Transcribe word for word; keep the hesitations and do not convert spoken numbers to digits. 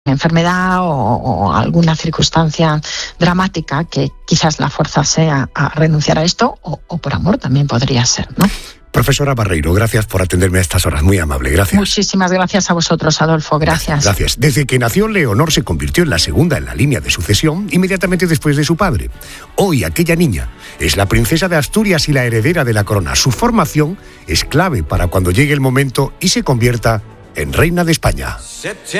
enfermedad o, o alguna circunstancia dramática que quizás la fuerza sea a renunciar a esto, o, o por amor también podría ser, ¿no? Profesora Barreiro, gracias por atenderme a estas horas, muy amable, gracias. Muchísimas gracias a vosotros, Adolfo, gracias. Gracias. Desde que nació, Leonor se convirtió en la segunda en la línea de sucesión, inmediatamente después de su padre. Hoy, aquella niña es la princesa de Asturias y la heredera de la corona. Su formación es clave para cuando llegue el momento y se convierta en reina de España.